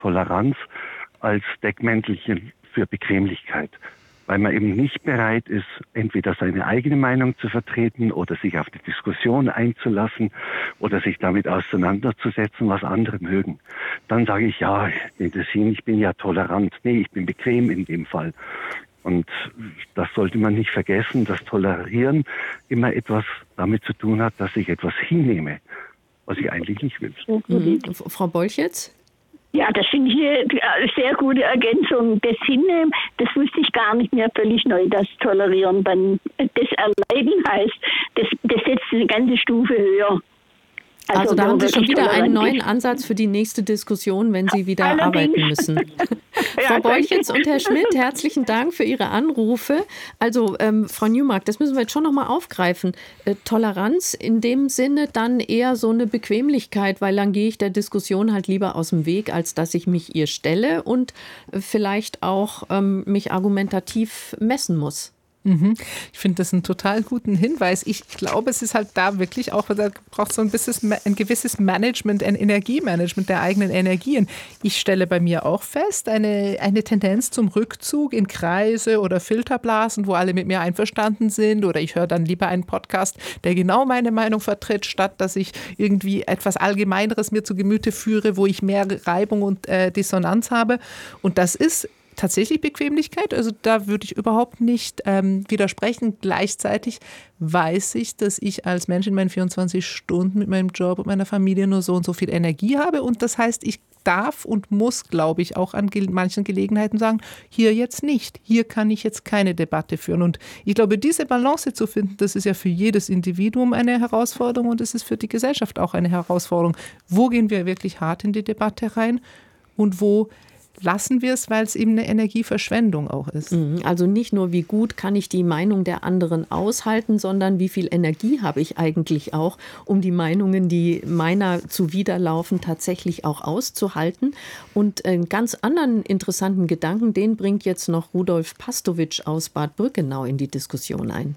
Toleranz als Deckmäntelchen für Bequemlichkeit, weil man eben nicht bereit ist, entweder seine eigene Meinung zu vertreten oder sich auf die Diskussion einzulassen oder sich damit auseinanderzusetzen, was andere mögen. Dann sage ich, ja, ich bin ja tolerant. Nee, ich bin bequem in dem Fall. Und das sollte man nicht vergessen, dass Tolerieren immer etwas damit zu tun hat, dass ich etwas hinnehme, was ich eigentlich nicht will. Frau Bolchitz? Ja, das finde ich eine sehr gute Ergänzung. Das Hinnehmen, das wusste ich gar nicht mehr, völlig neu, das Tolerieren. Das Erleiden heißt, das setzt eine ganze Stufe höher. Also da haben Sie schon wieder einen neuen Ansatz für die nächste Diskussion, wenn Sie wieder arbeiten müssen. Frau Bolchitz und Herr Schmidt, herzlichen Dank für Ihre Anrufe. Also Frau Newmark, das müssen wir jetzt schon noch mal aufgreifen. Toleranz in dem Sinne dann eher so eine Bequemlichkeit, weil dann gehe ich der Diskussion halt lieber aus dem Weg, als dass ich mich ihr stelle und vielleicht auch mich argumentativ messen muss. Ich finde das einen total guten Hinweis. Ich glaube, es ist halt da wirklich auch, da braucht so ein gewisses Management, ein Energiemanagement der eigenen Energien. Ich stelle bei mir auch fest, eine Tendenz zum Rückzug in Kreise oder Filterblasen, wo alle mit mir einverstanden sind, oder ich höre dann lieber einen Podcast, der genau meine Meinung vertritt, statt dass ich irgendwie etwas Allgemeineres mir zu Gemüte führe, wo ich mehr Reibung und Dissonanz habe. Und das ist tatsächlich Bequemlichkeit, also da würde ich überhaupt nicht widersprechen. Gleichzeitig weiß ich, dass ich als Mensch in meinen 24 Stunden mit meinem Job und meiner Familie nur so und so viel Energie habe, und das heißt, ich darf und muss, glaube ich, auch an manchen Gelegenheiten sagen, hier jetzt nicht, hier kann ich jetzt keine Debatte führen, und ich glaube, diese Balance zu finden, das ist ja für jedes Individuum eine Herausforderung, und es ist für die Gesellschaft auch eine Herausforderung. Wo gehen wir wirklich hart in die Debatte rein und wo lassen wir es, weil es eben eine Energieverschwendung auch ist. Also nicht nur, wie gut kann ich die Meinung der anderen aushalten, sondern wie viel Energie habe ich eigentlich auch, um die Meinungen, die meiner zuwiderlaufen, tatsächlich auch auszuhalten. Und einen ganz anderen interessanten Gedanken, den bringt jetzt noch Rudolf Pastowitsch aus Bad Brückenau in die Diskussion ein.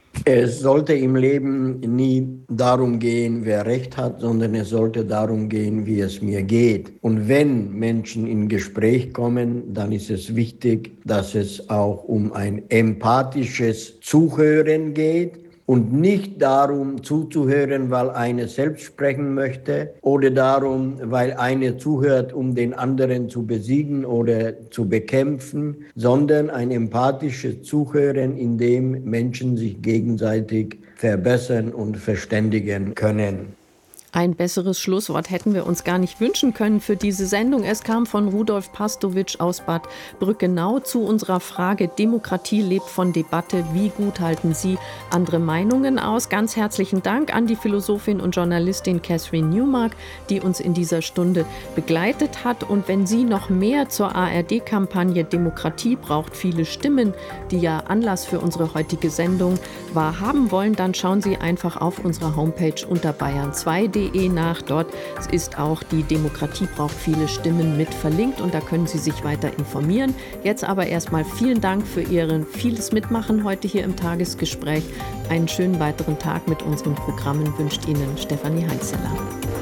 Es sollte im Leben nie darum gehen, wer Recht hat, sondern es sollte darum gehen, wie es mir geht. Und wenn Menschen in Gespräch kommen, dann ist es wichtig, dass es auch um ein empathisches Zuhören geht und nicht darum zuzuhören, weil eine selbst sprechen möchte oder darum, weil eine zuhört, um den anderen zu besiegen oder zu bekämpfen, sondern ein empathisches Zuhören, in dem Menschen sich gegenseitig verbessern und verständigen können. Ein besseres Schlusswort hätten wir uns gar nicht wünschen können für diese Sendung. Es kam von Rudolf Pastowitsch aus Bad Brückenau zu unserer Frage: Demokratie lebt von Debatte. Wie gut halten Sie andere Meinungen aus? Ganz herzlichen Dank an die Philosophin und Journalistin Catherine Newmark, die uns in dieser Stunde begleitet hat. Und wenn Sie noch mehr zur ARD-Kampagne Demokratie braucht viele Stimmen, die ja Anlass für unsere heutige Sendung war, haben wollen, dann schauen Sie einfach auf unserer Homepage unter bayern2.de nach. Dort ist auch die Demokratie braucht viele Stimmen mit verlinkt, und da können Sie sich weiter informieren. Jetzt aber erstmal vielen Dank für Ihr vieles Mitmachen heute hier im Tagesgespräch. Einen schönen weiteren Tag mit unseren Programmen wünscht Ihnen Stefanie Heinzeler.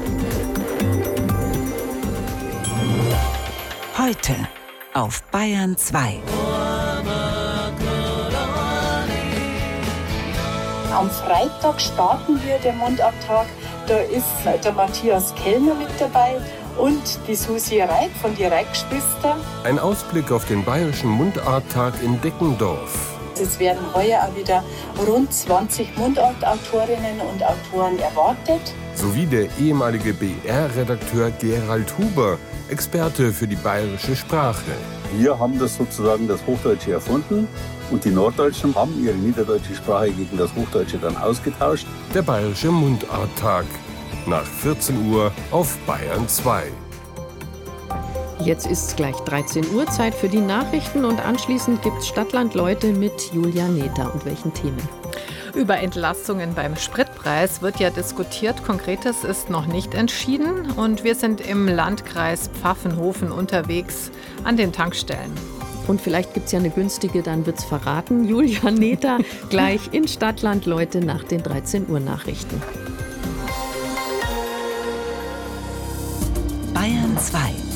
Heute auf Bayern 2. Am Freitag starten wir den Mundarttag. Da ist der Matthias Kellner mit dabei und die Susi Reik von die Reik-Geschwister. Ein Ausblick auf den Bayerischen Mundarttag in Deckendorf. Es werden heuer auch wieder rund 20 Mundartautorinnen und Autoren erwartet. Sowie der ehemalige BR-Redakteur Gerald Huber, Experte für die bayerische Sprache. Wir haben das sozusagen das Hochdeutsche erfunden und die Norddeutschen haben ihre niederdeutsche Sprache gegen das Hochdeutsche dann ausgetauscht. Der Bayerische Mundarttag. Nach 14 Uhr auf Bayern 2. Jetzt ist es gleich 13 Uhr, Zeit für die Nachrichten, und anschließend gibt es Stadtland Leute mit Julia Nether. Und welchen Themen? Über Entlastungen beim Spritpreis wird ja diskutiert. Konkretes ist noch nicht entschieden. Und wir sind im Landkreis Pfaffenhofen unterwegs an den Tankstellen. Und vielleicht gibt es ja eine günstige, dann wird's verraten. Julia Nether gleich in Stadtland Leute nach den 13 Uhr Nachrichten. Bayern 2.